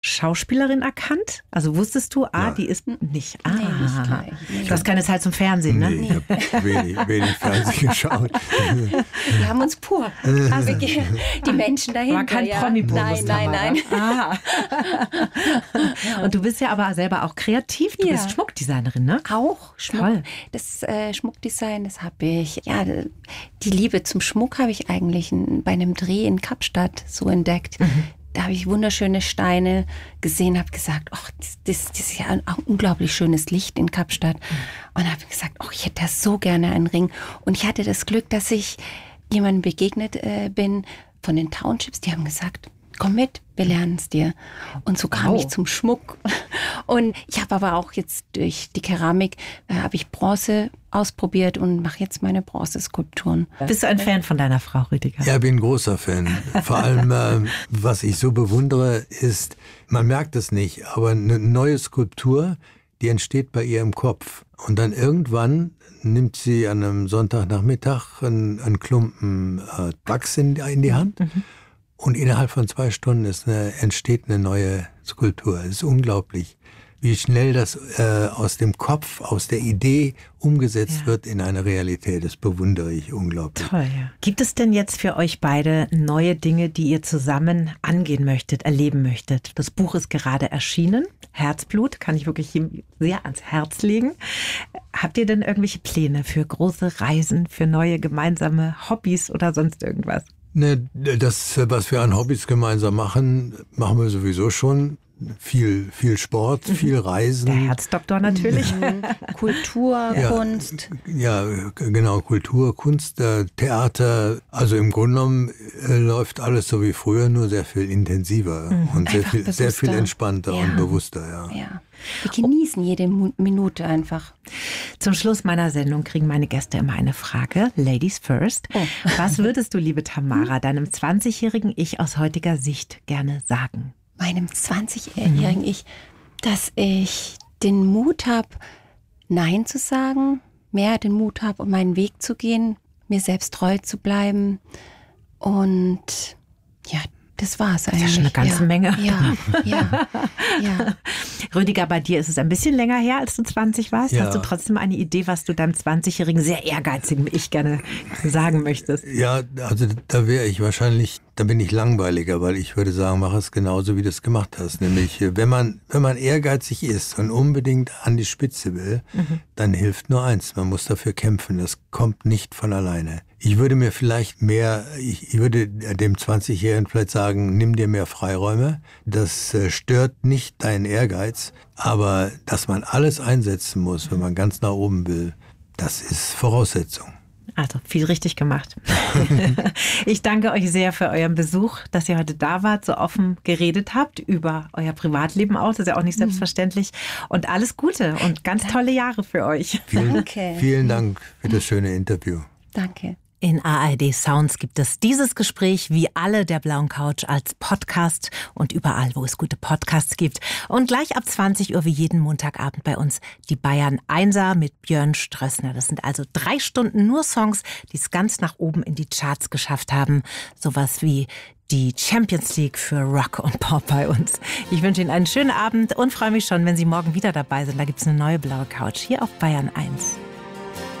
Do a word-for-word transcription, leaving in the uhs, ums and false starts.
Schauspielerin erkannt? Also wusstest du, ah, Ja. die ist nicht. Ah, Nee, nicht gleich. Nee. du hast keine Zeit zum Fernsehen, ne? Nee. Ich habe wenig, wenig Fernsehen geschaut. Wir haben uns pur. Also die Menschen dahinter. War kein ja. Promi-Bonus. Nein, nein, nein. Ah. Und du bist ja aber selber auch kreativ. Du Ja. bist Schmuckdesignerin, ne? Auch Schmuck. Toll. Das äh, Schmuckdesign, das habe ich. Ja, die Liebe zum Schmuck habe ich eigentlich in, bei einem Dreh in Kapstadt so entdeckt. Mhm. Da habe ich wunderschöne Steine gesehen, habe gesagt, ach, das, das, das ist ja ein, ein unglaublich schönes Licht in Kapstadt. Und habe gesagt, ach, ich hätte da so gerne einen Ring. Und ich hatte das Glück, dass ich jemandem begegnet äh, bin von den Townships, die haben gesagt, komm mit, wir lernen es dir. Und so kam Wow. ich zum Schmuck. Und ich habe aber auch jetzt durch die Keramik, äh, habe ich Bronze ausprobiert und mache jetzt meine Bronzeskulpturen. Bist du ein Fan von deiner Frau, Rüdiger? Ja, bin ein großer Fan. Vor allem, äh, was ich so bewundere, ist, man merkt es nicht, aber eine neue Skulptur, die entsteht bei ihr im Kopf. Und dann irgendwann nimmt sie an einem Sonntagnachmittag einen, einen Klumpen äh, Wachs in, in die Hand. Mhm. Und innerhalb von zwei Stunden ist eine, entsteht eine neue Skulptur. Es ist unglaublich, wie schnell das äh, aus dem Kopf, aus der Idee umgesetzt Ja. wird in eine Realität. Das bewundere ich unglaublich. Toll, ja. Gibt es denn jetzt für euch beide neue Dinge, die ihr zusammen angehen möchtet, erleben möchtet? Das Buch ist gerade erschienen. Herzblut, kann ich wirklich sehr ans Herz legen. Habt ihr denn irgendwelche Pläne für große Reisen, für neue gemeinsame Hobbys oder sonst irgendwas? Ne, das, was wir an Hobbys gemeinsam machen, machen wir sowieso schon. Viel, viel Sport, viel Reisen. Der Herzdoktor natürlich. Kultur, Ja. Kunst. Ja, genau, Kultur, Kunst, äh, Theater. Also im Grunde genommen äh, läuft alles so wie früher, nur sehr viel intensiver und sehr Einfach viel, sehr viel bewusster. entspannter Ja. und bewusster. Ja. Ja. Wir genießen jede Mu- Minute einfach. Zum Schluss meiner Sendung kriegen meine Gäste immer eine Frage. Ladies first. Oh. Was würdest du, liebe Tamara, deinem zwanzigjährigen Ich aus heutiger Sicht gerne sagen? Meinem zwanzigjährigen Ich, dass ich den Mut habe, Nein zu sagen, mehr den Mut habe, um meinen Weg zu gehen, mir selbst treu zu bleiben. Und ja, das war's eigentlich. Das ist schon eine ganze ja. Menge. Ja, ja, ja. Rüdiger, bei dir ist es ein bisschen länger her, als du zwanzig warst. Ja. Hast du trotzdem eine Idee, was du deinem zwanzigjährigen, sehr ehrgeizigen Ich gerne sagen möchtest? Ja, also da wäre ich wahrscheinlich, da bin ich langweiliger, weil ich würde sagen, mach es genauso, wie du es gemacht hast. Nämlich, wenn man, wenn man ehrgeizig ist und unbedingt an die Spitze will, mhm. dann hilft nur eins, man muss dafür kämpfen. Das kommt nicht von alleine. Ich würde mir vielleicht mehr, ich, ich würde dem zwanzigjährigen vielleicht sagen, nimm dir mehr Freiräume. Das äh, stört nicht deinen Ehrgeiz, aber dass man alles einsetzen muss, wenn man ganz nach oben will, das ist Voraussetzung. Also viel richtig gemacht. Ich danke euch sehr für euren Besuch, dass ihr heute da wart, so offen geredet habt über euer Privatleben auch. Das ist ja auch nicht selbstverständlich. Und alles Gute und ganz tolle Jahre für euch. Vielen, Danke. vielen Dank für das schöne Interview. Danke. In A R D Sounds gibt es dieses Gespräch wie alle der Blauen Couch als Podcast und überall, wo es gute Podcasts gibt. Und gleich ab zwanzig Uhr wie jeden Montagabend bei uns die Bayern Einser mit Björn Strössner. Das sind also drei Stunden nur Songs, die es ganz nach oben in die Charts geschafft haben. Sowas wie die Champions League für Rock und Pop bei uns. Ich wünsche Ihnen einen schönen Abend und freue mich schon, wenn Sie morgen wieder dabei sind. Da gibt es eine neue Blaue Couch hier auf Bayern eins.